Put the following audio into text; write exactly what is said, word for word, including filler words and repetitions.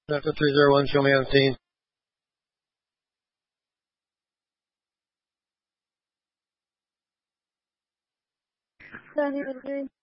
Delta three zero one, show me on scene. Sandy,